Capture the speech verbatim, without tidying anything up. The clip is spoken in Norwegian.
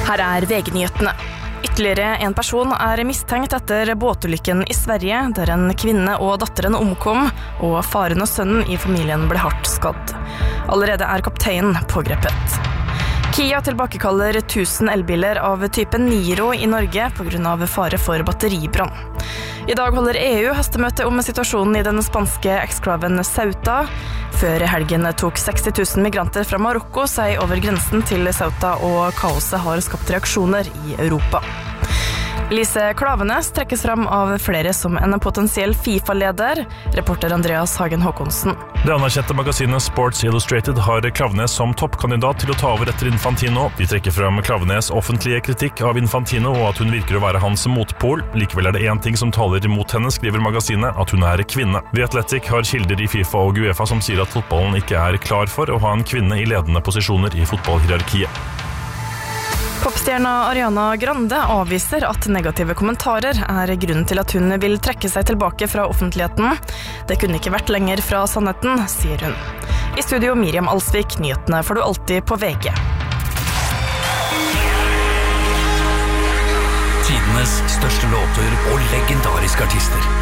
Her er V G-nyhetene. Ytterligere en person er mistenkt etter båtulykken i Sverige, der en kvinne og datteren omkom, og faren og sønnen i familien ble hardt skadd. Allerede er kapteinen pågrepet. Kia tilbakekaller tusen elbiler av typen Niro i Norge på grunn av fare for batteribrann. I dag holder E U hastemøte om situasjonen i den spanske eksklaven Ceuta. Før helgen tok seksti tusen migranter fra Marokko seg over grensen til Ceuta, og kaoset har skapt reaksjoner i Europa. Lise Klaveness trekkes fram av flere som en potensiell FIFA-leder, reporter Andreas Hagen Håkonsen. Det anerkjente magasinet Sports Illustrated har Klaveness som toppkandidat til å ta over etter Infantino. De trekker fram Klaveness offentlige kritikk av Infantino og at hun virker å være hans motpol. Likevel er det en ting som taler imot henne, skriver magasinet, at hun er kvinne. The Athletic har kilder i FIFA og UEFA som sier at fotballen ikke er klar for å ha en kvinne i ledende posisjoner i fotballhierarkiet. Popstjerna Ariana Grande avviser at negative kommentarer er grunnen til at hun vil trekke seg tilbake fra offentligheten. Det kunne ikke vært lenger fra sannheten, sier hun. I studio Miriam Alsvik, nyhetene får du alltid på V G. Tidenes største låter og legendariske artister.